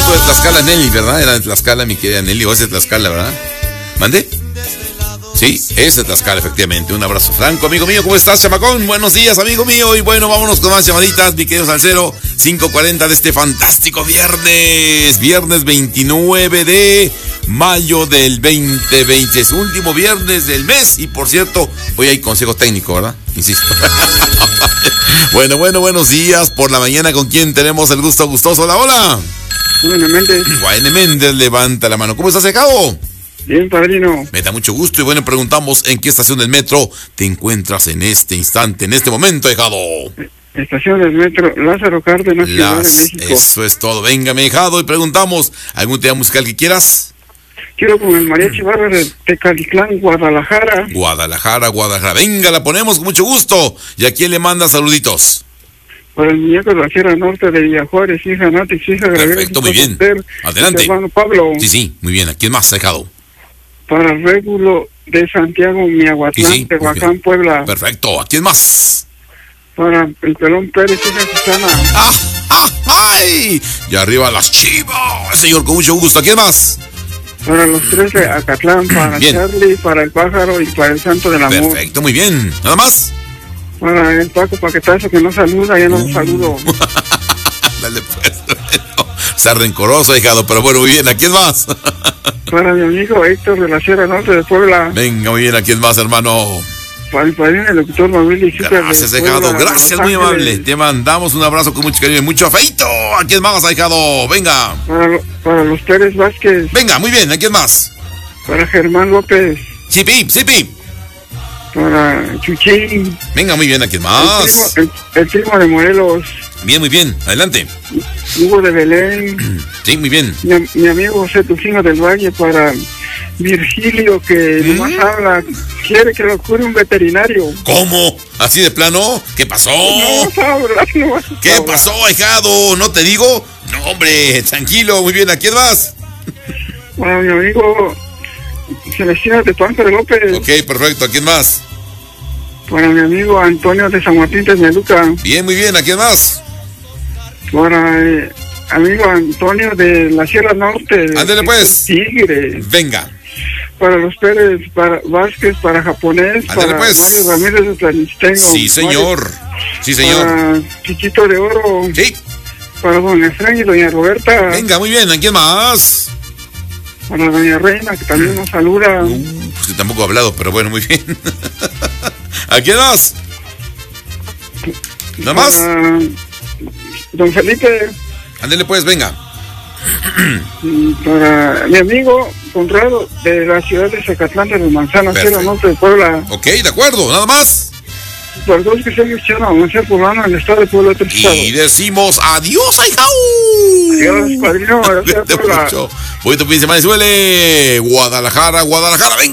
gusto de Tlaxcala, Nelly, ¿verdad? Era de Tlaxcala, mi querida Nelly, o es de Tlaxcala, ¿verdad? ¿Mande? Sí, es de Tlaxcala, efectivamente. Un abrazo franco, amigo mío. ¿Cómo estás, chamacón? Buenos días, amigo mío. Y bueno, vámonos con más llamaditas, mi querido Salcero. 5:40 de este fantástico viernes. Viernes 29 de mayo del 2020. Es último viernes del mes. Y por cierto, hoy hay consejo técnico, ¿verdad? Insisto. Bueno, buenos días. Por la mañana, ¿con quién tenemos el gusto gustoso? Hola, hola. Guayne Méndez. Guayne Méndez, levanta la mano. ¿Cómo estás, Cabo? Bien, padrino. Me da mucho gusto y bueno, preguntamos en qué estación del metro te encuentras en este instante, en este momento, Dejado. Estación del metro Lázaro Cárdenas, Ciudad de México. Eso es todo. Venga, Dejado, y preguntamos, ¿algún tema musical que quieras? Quiero con el mariachi bárbaro de Tecalitlán, Guadalajara. Guadalajara. Venga, la ponemos con mucho gusto. ¿Y a quién le manda saluditos? Para el muñeco de la Sierra Norte de Villajuárez, hija Nati, hija Gabriel. Perfecto, muy bien. Adelante. Hermano Pablo. Sí, muy bien. ¿A quién más, Dejado? Para el Régulo de Santiago, Miahuatlán, Tehuacán, Puebla. Perfecto. ¿A quién más? Para el Pelón Pérez, hija Susana. ¡Ay! Y arriba las Chivas, señor, con mucho gusto. ¿A quién más? Para los tres de Acatlán, para bien. Charlie, para el Pájaro y para el Santo del Amor. Perfecto, muy bien. ¿Nada más? Para el Paco Paquetazo, que no saluda, ya no saludo. Dale pues. Está rencoroso, Dejado, pero bueno, muy bien. ¿A quién más? Para mi amigo Héctor de la Sierra Norte de Puebla. Venga, muy bien. ¿A quién más, hermano? Para el padrino, el locutor Manuel y gracias, Dejado. Gracias, muy amable. Te mandamos un abrazo con mucho cariño y mucho afeito. ¿A quién más, Dejado? Venga. Para los Pérez Vázquez. Venga, muy bien. ¿A quién más? Para Germán López. Sipi. Para Chuchín. Venga, muy bien. ¿A quién más? El primo de Morelos. Bien, muy bien. Adelante. Hugo de Belén. Sí, muy bien. Mi amigo José Tufino del Valle. Para Virgilio, que nomás habla, quiere que lo cure un veterinario. ¿Cómo? ¿Así de plano? ¿Qué pasó? ¿Qué pasó, Dejado? ¿No te digo? No, hombre, tranquilo, muy bien. ¿A quién más? Para mi amigo Celestina de Páncaro López. Ok, perfecto. ¿A quién más? Para mi amigo Antonio de San Martín de Meluca. Bien, muy bien. ¿A quién más? Para amigo Antonio de la Sierra Norte. Ándale pues. Tigre. Venga. Para los Pérez, para Vázquez, para Japonés. Ándale para pues. Mario Ramírez de Tlanistengo. Sí, señor. Sí, señor. Para Chiquito de Oro. Sí. Para don Efraín y doña Roberta. Venga, muy bien. ¿A quién más? Para doña Reina, que también nos saluda. Pues que tampoco he hablado, pero bueno, muy bien. ¿A quién más? ¿Nada más? Don Felipe. Ándale pues, venga. Para mi amigo Conrado de la ciudad de Zacatlán de los Manzanas, Sierra Norte de Puebla. Ok, de acuerdo, nada más. Para todos que se cristianos, Avanzar Poblano en el estado de Puebla, otro estado. Y decimos adiós, Dejado. Adiós, padrino. Gracias, Puebla. Bonito fin de semana y suele. Guadalajara, venga.